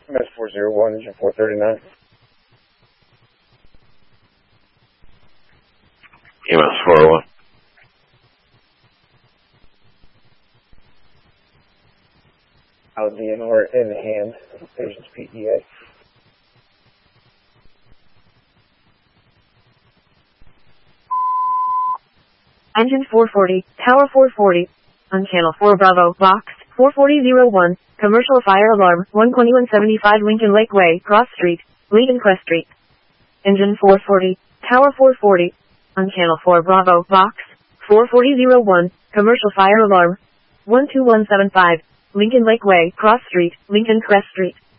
MS 401, engine 439. EMS 401. Out of DNR in hand, patient's PEA. Engine 440, Tower 440, on Channel 4 Bravo, Box 44001, Commercial Fire Alarm, 12175 Lincoln Lake Way, Cross Street, Lincoln Crest Street. Engine 440, Tower 440, on Channel 4 Bravo, Box 44001, Commercial Fire Alarm, 12175, Lincoln Lake Way, Cross Street, Lincoln Crest Street.